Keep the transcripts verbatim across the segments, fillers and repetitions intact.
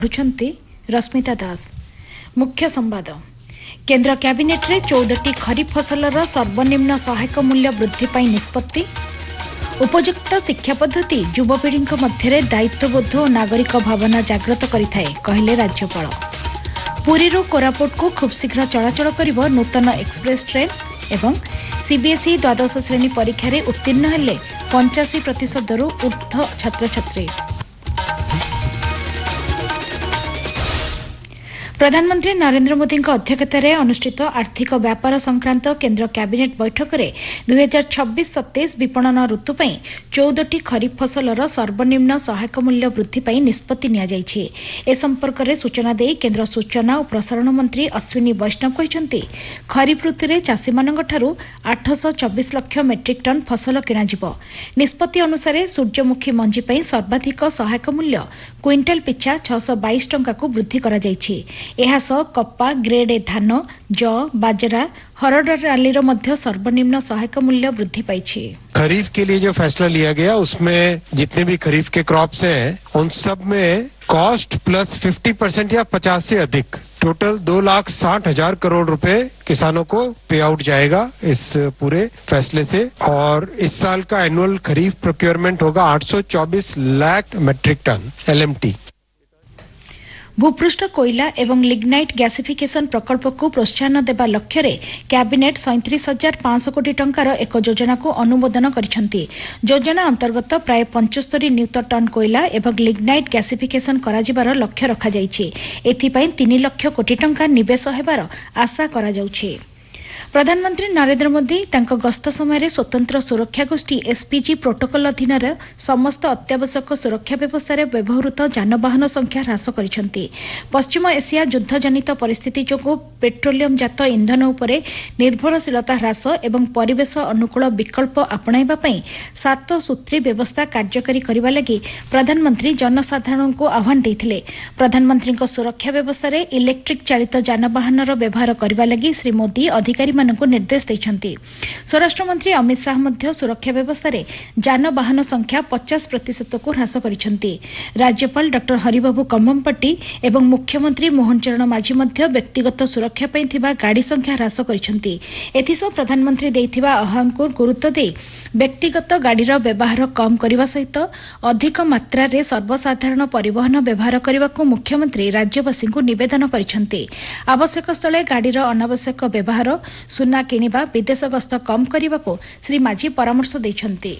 रश्मिता दास। मुख्य संवाद। केन्द्र कैबिनेट रे चौदह खरीफ फसलर सर्वनिम्न सहायक मूल्य वृद्धि पाई निष्पत्ति। उपयुक्त शिक्षा पद्धति युवपीढ़ी मध्य दायित्वबोध और नागरिक भावना जागृत करिथाए कहले राज्यपाल। पुरीरू कोरापुट को खूब शीघ्र चलाचल करिब नूतन एक्सप्रेस ट्रेन एवं सीबीएसई द्वादश श्रेणी परीक्षा रे उत्तीर्ण हेले पंचाशी प्रतिशत ऊर्ध्व छात्र छात्री। प्रधानमंत्री नरेंद्र मोदी अध्यक्षतार अनुष्ठित आर्थिक व्यापार संक्रांत केन्द्र कैबिनेट बैठक में दुई हजार छब्बीस सत्ताईस विपणन ऋतु पर चौदह खरीफ फसलर सर्वनिम्न सहायक मूल्य वृद्धि पाई निष्पत्ति नियाଯାଇଛି। ए संपर्क में सूचना दे केन्द्र सूचना और प्रसारण मंत्री अश्विनी वैष्णव कहते खरीफ ऋतु में चाषी मानू आठश चौबीस लाख मेट्रिक टन फसल किणाजिब। निष्पत्ति अनुसार सूर्यमुखी मंजी पर सर्वाधिक सहायक मूल्य क्विंटाल पिछा छःश बाईस टंका को वृद्धि कराଯାଇଛି। एहासह कप्पा ग्रेड ए धान ज बाजरा हरड़ डाली सर्वनिम्न सहायक मूल्य वृद्धि पाई। खरीफ के लिए जो फैसला लिया गया उसमें जितने भी खरीफ के क्रॉप्स हैं उन सब में कॉस्ट प्लस पचास परसेंट या पचास से अधिक टोटल दो लाख साठ हजार करोड़ रुपए किसानों को पे आउट जाएगा इस पूरे फैसले से। और इस साल का एनुअल खरीफ प्रोक्योरमेंट होगा आठ सौ चौबीस लाख मेट्रिक टन एलएमटी। भूपृष्ठ कोयला एवं लिग्नाइट गैसिफिकेशन प्रकल्प को प्रोत्साहन देवा लक्ष्य रे कैबिनेट सैंतीस हजार पांच सौ कोटी टंकार एक योजना को अनुमोदन करिसेंती। योजना अंतर्गत प्राय पचहत्तर न्यूटन टन कोयला एवं लिग्नाइट गैसिफिकेशन कराजिबार लक्ष्य रखा जाइछि। एथिपई तीन लाख कोटी टंका निवेश हेबार आशा करा जाउछि। प्रधानमंत्री नरेंद्र मोदी तांको गस्त समय स्वतंत्र सुरक्षा गोष्ठी एसपीजी प्रोटोकॉल अधीन समस्त अत्यावश्यक सुरक्षा व्यवस्था व्यवहृत जानवाहन संख्या ह्रास करिसेंती। पश्चिम एशिया युद्धजनित परिस्थिति जोगु पेट्रोलियम जात इंधन उपरे निर्भरशीलता ह्रास एवं परिवेश अनुकूल विकल्प आपणाइबा पई सात सूत्री व्यवस्था कार्यकारी करबा लागि प्रधानमंत्री जनसाधारण को आह्वान देथिले। प्रधानमंत्री सुरक्षा व्यवस्था इलेक्ट्रिक चालित जानवाहन व्यवहार करबा लागि श्री मोदी अधिकारी मानक निर्देश देइछंती। स्वराष्ट्र मंत्री अमित शाह मध्य सुरक्षा व्यवस्था रे जानवाहन संख्या पचास प्रतिशत को ह्रास करिसेंती। राज्यपाल डॉ हरिबाबू कम्ममपट्टी एवं मुख्यमंत्री मोहन चरण माझी मध्य व्यक्तिगत सुरक्षा पई थिबा गाड़ी संख्या ह्रास करिसेंती। एथिसह प्रधानमंत्री देइथिबा आह्वान को गुरुत्व दे व्यक्तिगत गाड़ीर व्यवहार कम करने सहित अधिक मात्रा रे सर्वसाधारण परिवहन व्यवहार करने को मुख्यमंत्री राज्यवासी को निवेदन करिसेंती। आवश्यक स्थले गाड़ीर अनावश्यक व्यवहार सुना किनिबा विदेश गस्त कम करने को श्री माझी परामर्श देइछंती।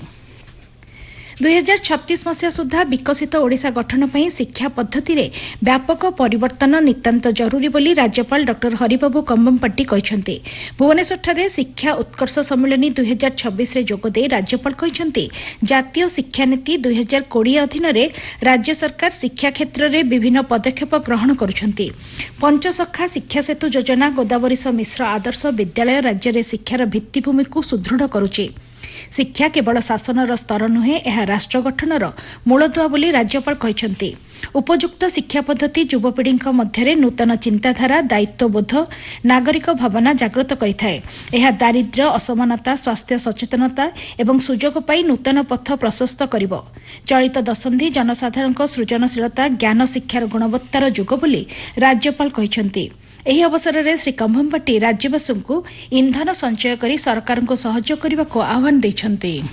दुई हजार छत्तीस मसीहा सुधा विकसित ओडिशा गठन पर शिक्षा पद्धति रे व्यापक परिवर्तन नितांत जरूरी बोली राज्यपाल डॉ हरिबाबू कम्ममपट्टी कहते। भुवनेश्वर शिक्षा उत्कर्ष सम्मेलनी दुई हजार छब्बीस जोगदे राज्यपाल कहते जातीय शिक्षा नीति दुई हजार कोड़े अधीन राज्य सरकार शिक्षा क्षेत्र में विभिन्न पदक्षेप ग्रहण करुछंती। पंचसखा शिक्षा सेतु योजना गोदावरीश मिश्र आदर्श विद्यालय राज्य में शिक्षार भित्तिभूमि को सुदृढ़ करुछि। शिक्षा केवल शासनर स्तर नुहे यह राष्ट्र गठनर मूलदुआ बोली राज्यपाल कहते। उपयुक्त शिक्षा पद्धति युवपीढ़ी मध्य नूतन चिंताधारा दायित्वबोध नागरिक भावना जागृत करिथाए। यह दारिद्र्य असमानता स्वास्थ्य सचेतनता एवं सुजोग पाई नूतन पथ प्रशस्त करिब। चलित दशंधि जनसाधारण सृजनशीलता ज्ञान शिक्षार गुणवत्तार जुग बोली राज्यपाल कहते। एही अवसर में श्री कम्ममपट्टी राज्यवासी को इंधन संचय कर सरकार को सहयोग करने को आह्वान देइछंती।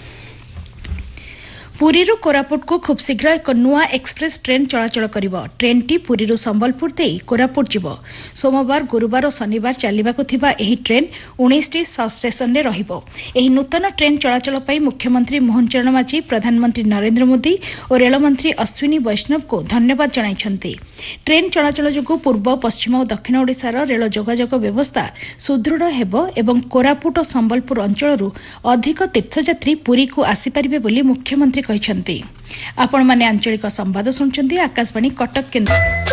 पुरीरू कोरापुट को खूब शीघ्र एक नुआ एक्सप्रेस ट्रेन चलाचल करिब। ट्रेनटी पुरीरू संबलपुर दे कोरापुट जिब। सोमवार गुरुवार और शनिवार चलिबाकु थिबा एही ट्रेन उन्नीस टी स्टेशन रे रहिबो। एही नूतन ट्रेन चलाचल पई मुख्यमंत्री मोहन चरण माझी प्रधानमंत्री नरेंद्र मोदी और रेल मंत्री अश्विनी वैष्णव को धन्यवाद जणाइछंती। ट्रेन चलाचल जोगु पूर्व पश्चिम और दक्षिण ओडिशार रेल जोगाजोग व्यवस्था सुदृढ़ हेबो एवं कोरापुट और संबलपुर अंचलरू अधिक तीर्थयात्री पुरी को आसीपारिबे बोली मुख्यमंत्री कहते। आपण माने आंचलिक संवाद सुनछंती आकाशवाणी कटक केन्द्र।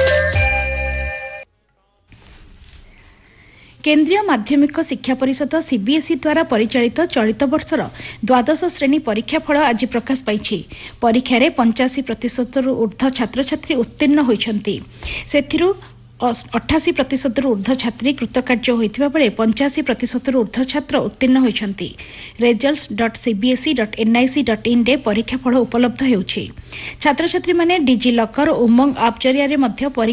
केन्द्रीय माध्यमिक शिक्षा परिषद सीबीएसई द्वारा परिचालित चलित वर्षर द्वादश श्रेणी परीक्षा फल आज प्रकाश पाइछि। परीक्षा रे पंचाशी प्रतिशत ऊर्ध्व छात्र छात्री उत्तीर्ण होइछंती। सेथिरु अठाशी प्रतिशत ऊर्ध्व छात्री कृतकार्य होइथिबा बेले पंचाशी प्रतिशत ऊर्ध्व छात्र उत्तीर्ण होइछंती। Results dot CBSE dot NIC dot in रे परीक्षा फल उपलब्ध हेउछि। छात्र छात्री माने डिजी लॉकर उमंग आप जरिया रे मध्य